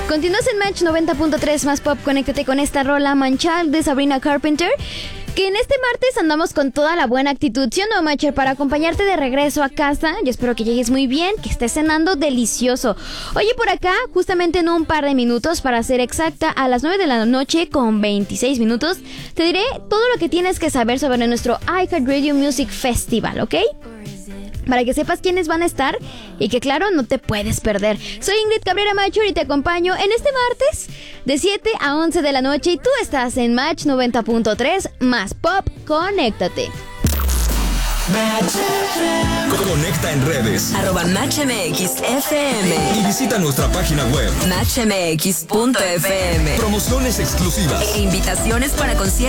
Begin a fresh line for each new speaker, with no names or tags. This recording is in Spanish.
Continúas en Match 90.3 más pop. Conéctate con esta rola Manchal de Sabrina Carpenter. Que en este martes andamos con toda la buena actitud, ¿sí o no, Matcher? Para acompañarte de regreso a casa. Yo espero que llegues muy bien, que estés cenando delicioso. Oye, por acá, justamente en un par de minutos, para ser exacta, a las 9 de la noche con 26 minutos, te diré todo lo que tienes que saber sobre nuestro iHeartRadio Music Festival, ¿ok? Para que sepas quiénes van a estar y que, claro, no te puedes perder. Soy Ingrid Cabrera Macho y te acompaño en este martes de 7 a 11 de la noche y tú estás en Match 90.3 más pop. Conéctate.
Conecta en redes
@MatchMXFM
y visita nuestra página web
MatchMX.fm.
Promociones exclusivas
E invitaciones para conciertos